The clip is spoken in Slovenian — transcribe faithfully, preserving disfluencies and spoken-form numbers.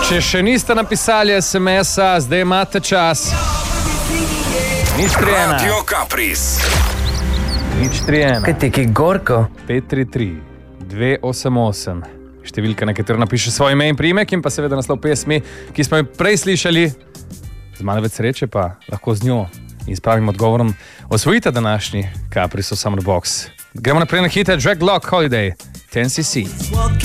Če še niste napisali es em es-a, zdaj imate čas. Nič tri ena. Radio Caprice. Nič tri ena. Kaj ti, ki gorko? pet tri tri dve osem osem. Številka, na katero napiše svoje ime in priimek in pa seveda naslov pesmi, ki smo jo prej slišali. Z malo več sreče pa lahko z njo in s pravim odgovorom osvojite današnji Caprice Summer Box. Gremo naprej na hite Drag Lock Holiday, ten cc.